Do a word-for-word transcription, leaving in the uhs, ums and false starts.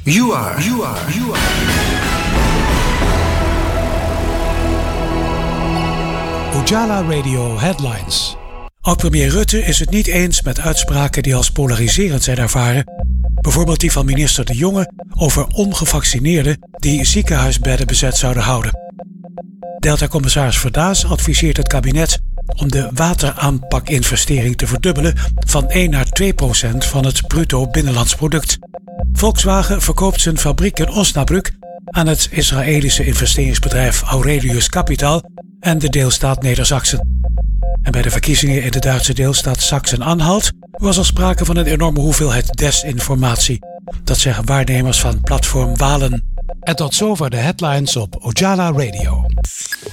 You are, you are, you are. Ojala Radio Headlines. Oud-premier Rutte is het niet eens met uitspraken die als polariserend zijn ervaren. Bijvoorbeeld die van minister De Jonge over ongevaccineerden die ziekenhuisbedden bezet zouden houden. Delta-commissaris Verdaas adviseert het kabinet om de wateraanpakinvestering te verdubbelen van één naar twee procent van het bruto binnenlands product. Volkswagen verkoopt zijn fabriek in Osnabrück aan het Israëlische investeringsbedrijf Aurelius Capital en de deelstaat Neder-Saxen. En bij de verkiezingen in de Duitse deelstaat Sachsen-Anhalt was er sprake van een enorme hoeveelheid desinformatie. Dat zeggen waarnemers van platform Walen. En tot zover de headlines op Ojala Radio.